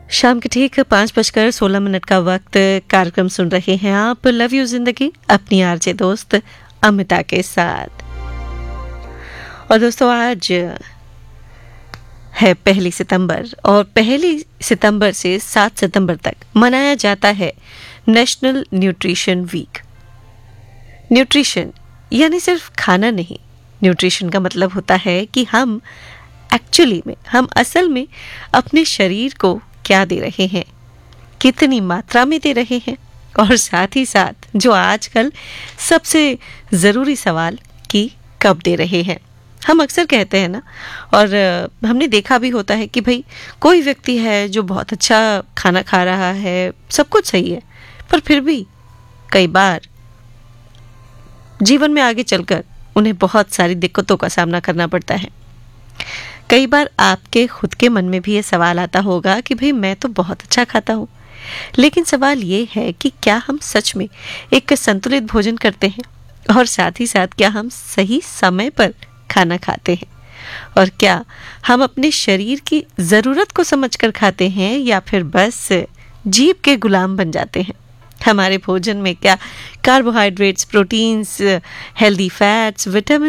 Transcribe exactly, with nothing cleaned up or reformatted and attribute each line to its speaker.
Speaker 1: शाम के ठीक पाँच बजकर सोलह मिनट का वक्त। कार्यक्रम सुन रहे हैं आप लव यू जिंदगी अपनी आरजे दोस्त अमिता के साथ। और दोस्तों आज है पहली सितंबर और पहली सितंबर से सात सितंबर तक मनाया जाता है नेशनल न्यूट्रिशन वीक। न्यूट्रिशन यानी सिर्फ खाना नहीं, न्यूट्रिशन का मतलब होता है कि हम एक्चुअली में हम असल में अपने शरीर को क्या दे रहे हैं, कितनी मात्रा में दे रहे हैं, और साथ ही साथ जो आजकल सबसे ज़रूरी सवाल कि कब दे रहे हैं। हम अक्सर कहते हैं ना, और हमने देखा भी होता है कि भाई कोई व्यक्ति है जो बहुत अच्छा खाना खा रहा है, सब कुछ सही है, पर फिर भी कई बार जीवन में आगे चलकर उन्हें बहुत सारी दिक्कतों का सामना करना पड़ता है। कई बार आपके खुद के मन में भी ये सवाल आता होगा कि भाई मैं तो बहुत अच्छा खाता हूँ, लेकिन सवाल ये है कि क्या हम सच में एक संतुलित भोजन करते हैं, और साथ ही साथ क्या हम सही समय पर खाना खाते हैं, और क्या हम अपने शरीर की ज़रूरत को समझकर खाते हैं या फिर बस जीभ के गुलाम बन जाते हैं। हमारे भोजन में क्या carbohydrates, proteins, healthy fats, vitamin